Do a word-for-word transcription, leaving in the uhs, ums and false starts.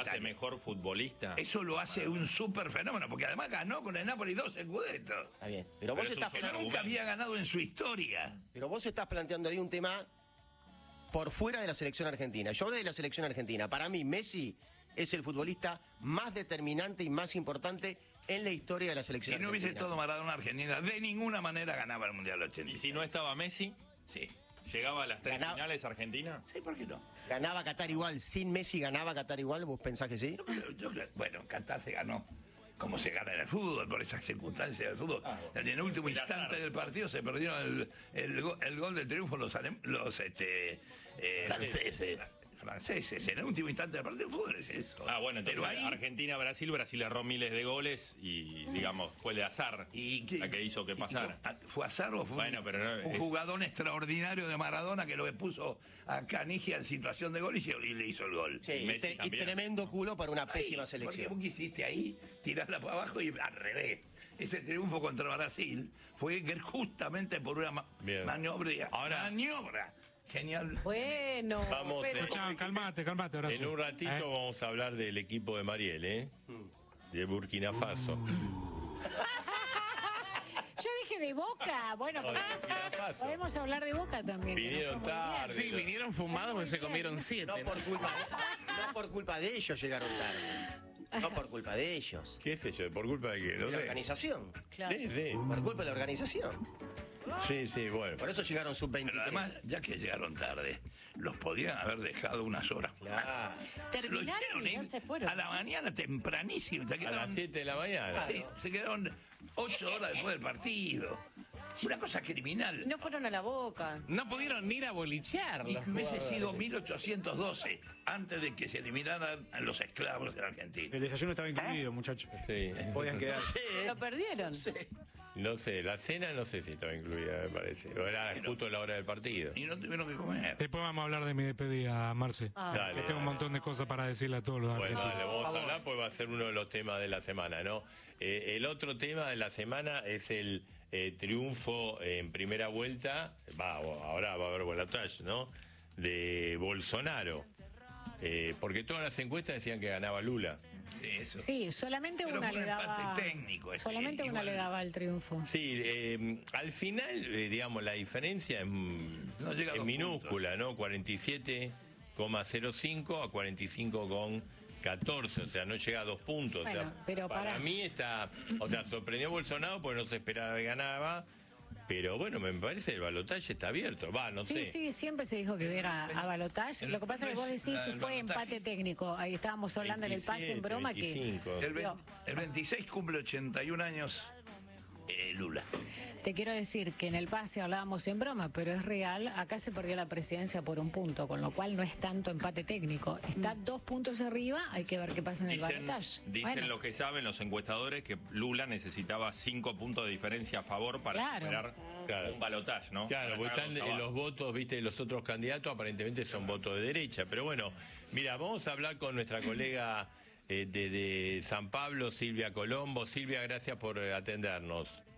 lo hace mejor futbolista. Eso lo hace un súper fenómeno, porque además ganó con el Napoli dos Scudettos. Está bien. Pero vos Pero estás Que nunca había ganado en su historia. Pero vos estás planteando ahí un tema por fuera de la selección argentina. Yo hablé de la selección argentina. Para mí, Messi es el futbolista más determinante y más importante en la historia de la selección Si no argentina. hubiese estado Maradona Argentina, de ninguna manera ganaba el Mundial ochenta. Y si no estaba Messi, Sí. llegaba a las tres Ganaba. finales Argentina. Sí, ¿por qué no? ¿Ganaba Qatar igual? ¿Sin Messi ganaba Qatar igual? ¿Vos pensás que sí? Yo creo- yo creo- bueno, Qatar se ganó como se gana en el fútbol, por esas circunstancias del fútbol. Ah, bueno. En el último El azar. instante del partido se perdieron el, el, go- el gol de triunfo los, alem- los este, eh, Franceses. franceses. En el último instante del partido de fútbol es eso. Ah, bueno, entonces Pero ahí, Argentina-Brasil, Brasil erró miles de goles y, digamos, fue el azar ¿y qué- la que hizo que y- pasara. y- ¿Fue azar o fue Bueno, un, pero no, un es- jugador extraordinario de Maradona que lo puso a Canigia en situación de gol y, y le hizo el gol? Sí, y, Messi te- y también. tremendo culo para una Ahí, pésima porque selección. vos quisiste ahí tirarla para abajo y al revés. Ese triunfo contra Brasil fue justamente por una ma- Bien. maniobra. Ahora- maniobra. Genial. Bueno, Vamos, pero- eh, Escuchá, calmate, calmate, Horacio. En un ratito ¿Eh? vamos a hablar del equipo de Mariel, ¿eh? De Burkina Faso. Yo dije de Boca. Bueno, No, de Burkina Faso. podemos hablar de Boca también. que Vinieron nos fue muy bien. tarde. Sí, vinieron fumados porque se comieron siete. No por culpa de, no por culpa de ellos llegaron tarde. No por culpa de ellos. ¿Qué sé yo? ¿Por culpa de qué? No De la sé. organización. Claro. Sí, sí. Por culpa de la organización. Sí, sí, bueno. Por eso llegaron sub Pero veintitrés. además, ya que llegaron tarde, los podían haber dejado unas horas. Claro. Terminaron Lo hicieron y ya ir se fueron. A la mañana tempranísimo. Se A quedaron, las siete de la mañana. sí, se quedaron ocho horas después del partido. Una cosa criminal. No fueron a la Boca. No pudieron ni ir a bolichear. Y los que hubiese jugadores. sido mil ochocientos doce, antes de que se eliminaran a los esclavos en Argentina. El desayuno estaba incluido, muchachos. Sí. Podían quedar. Lo perdieron. No sé, la cena no sé si estaba incluida, me parece. O era justo la hora del partido. Y no tuvieron que comer. Después vamos a hablar de mi despedida, Marce. Ah. Dale, Que tengo un dale. montón de cosas para decirle a todos los Bueno, argentinos. dale, vamos a hablar, pues va a ser uno de los temas de la semana, ¿no? Eh, el otro tema de la semana es el eh, triunfo en primera vuelta, va, ahora va a haber balotaje, ¿no? De Bolsonaro. Eh, porque todas las encuestas decían que ganaba Lula. Eso. Sí, solamente Pero una fue un le daba. empate técnico, este, solamente una igual. le daba el triunfo. Sí, eh, al final, eh, digamos, la diferencia es, mm, No llega a es dos minúscula, ¿no? cuarenta y siete coma cero cinco a cuarenta y cinco coma catorce, o sea, no llega a dos puntos. Bueno, o sea, pero para pará. mí está, o sea, sorprendió a Bolsonaro porque no se esperaba que ganaba, pero bueno, me parece que el balotaje está abierto, va, no Sí, sé. sí, siempre se dijo que hubiera a balotaje. Lo que pasa es que vos decís La- si el fue balotaje. empate técnico. Ahí estábamos hablando en el pase en broma que. veinticinco. El, ve- Digo, el veintiséis cumple ochenta y un años eh, Lula. te quiero decir que en el pase hablábamos en broma, pero es real. Acá se perdió la presidencia por un punto, con lo cual no es tanto empate técnico. Está dos puntos arriba, hay que ver qué pasa en el Dicen, balotaje. dicen Bueno, lo que saben los encuestadores que Lula necesitaba cinco puntos de diferencia a favor para Claro. superar Claro. un balotaje, ¿no? Claro, Para porque estar están dos eh, abajo. los votos, viste, de los otros candidatos aparentemente son votos de derecha. Pero bueno, mira, vamos a hablar con nuestra colega eh, de, de San Pablo, Silvia Colombo. Silvia, gracias por eh, atendernos.